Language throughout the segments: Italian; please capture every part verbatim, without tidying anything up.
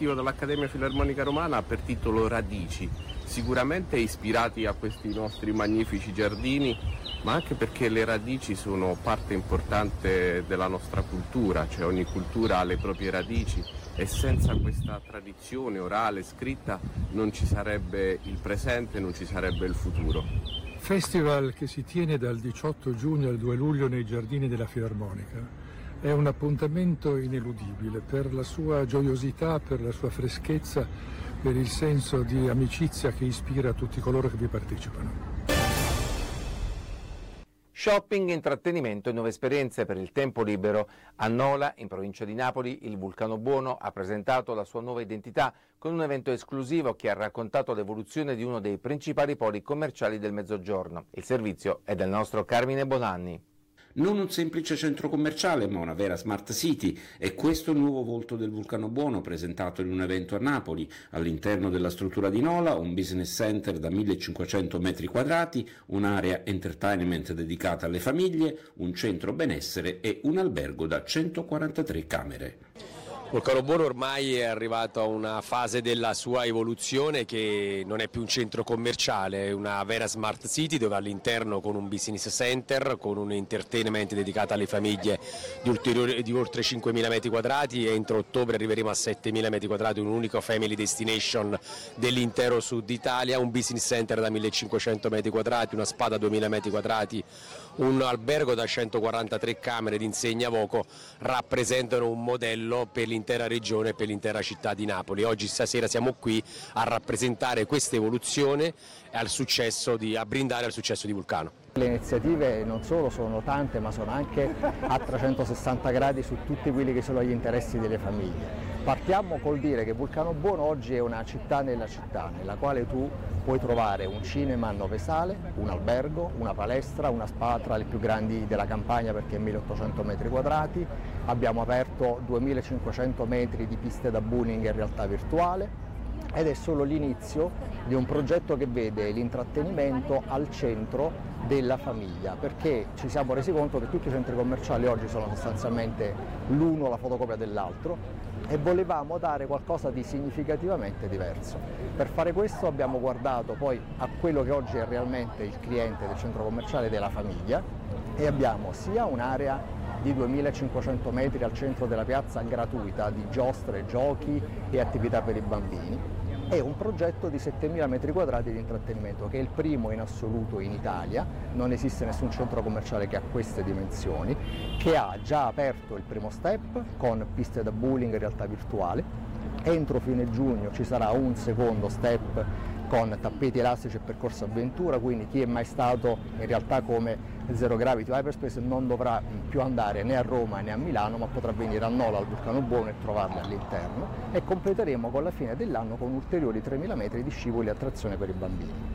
estivo dell'Accademia Filarmonica Romana per titolo Radici, sicuramente ispirati a questi nostri magnifici giardini, ma anche perché le radici sono parte importante della nostra cultura, cioè ogni cultura ha le proprie radici e senza questa tradizione orale, scritta, non ci sarebbe il presente, non ci sarebbe il futuro. Festival che si tiene dal diciotto giugno al due luglio nei giardini della Filarmonica è un appuntamento ineludibile per la sua gioiosità, per la sua freschezza, per il senso di amicizia che ispira tutti coloro che vi partecipano. Shopping, intrattenimento e nuove esperienze per il tempo libero. A Nola, in provincia di Napoli, il Vulcano Buono ha presentato la sua nuova identità con un evento esclusivo che ha raccontato l'evoluzione di uno dei principali poli commerciali del Mezzogiorno. Il servizio è del nostro Carmine Bonanni. Non un semplice centro commerciale, ma una vera smart city. È questo il nuovo volto del Vulcano Buono, presentato in un evento a Napoli. All'interno della struttura di Nola, un business center da millecinquecento metri quadrati, un'area entertainment dedicata alle famiglie, un centro benessere e un albergo da centoquarantatré camere. Vulcano Buono ormai è arrivato a una fase della sua evoluzione che non è più un centro commerciale, è una vera smart city dove all'interno, con un business center, con un entertainment dedicato alle famiglie di, ulteriori, di oltre cinquemila metri quadrati, e entro ottobre arriveremo a settemila metri quadrati, un unico family destination dell'intero sud Italia, un business center da millecinquecento metri quadrati, una spa da duemila metri quadrati, un albergo da centoquarantatré camere di insegna voco, rappresentano un modello per l'intera regione e per l'intera città di Napoli. Oggi stasera siamo qui a rappresentare questa evoluzione e al successo di, a brindare al successo di Vulcano. Le iniziative non solo sono tante, ma sono anche a trecentosessanta gradi su tutti quelli che sono gli interessi delle famiglie. Partiamo col dire che Vulcano Buono oggi è una città nella città, nella quale tu puoi trovare un cinema a nove sale, un albergo, una palestra, una spa tra le più grandi della Campania perché è milleottocento metri quadrati, abbiamo aperto duemilacinquecento metri di piste da bowling in realtà virtuale, ed è solo l'inizio di un progetto che vede l'intrattenimento al centro della famiglia, perché ci siamo resi conto che tutti i centri commerciali oggi sono sostanzialmente l'uno la fotocopia dell'altro e volevamo dare qualcosa di significativamente diverso. Per fare questo abbiamo guardato poi a quello che oggi è realmente il cliente del centro commerciale della famiglia e abbiamo sia un'area di duemilacinquecento metri al centro della piazza gratuita di giostre, giochi e attività per i bambini, e un progetto di settemila metri quadrati di intrattenimento che è il primo in assoluto in Italia, non esiste nessun centro commerciale che ha queste dimensioni, che ha già aperto il primo step con piste da bowling in realtà virtuale. Entro fine giugno ci sarà un secondo step con tappeti elastici e percorso avventura, quindi chi è mai stato in realtà come Zero Gravity o Hyperspace non dovrà più andare né a Roma né a Milano, ma potrà venire a Nola al Vulcano Buono e trovarli all'interno, e completeremo con la fine dell'anno con ulteriori tremila metri di scivoli e attrazione per i bambini.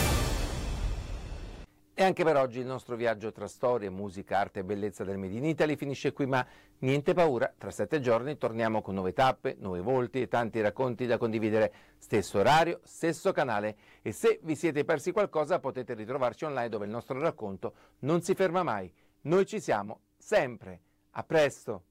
E anche per oggi il nostro viaggio tra storia, musica, arte e bellezza del Made in Italy finisce qui, ma niente paura, tra sette giorni torniamo con nuove tappe, nuovi volti e tanti racconti da condividere. Stesso orario, stesso canale, e se vi siete persi qualcosa potete ritrovarci online dove il nostro racconto non si ferma mai. Noi ci siamo, sempre. A presto!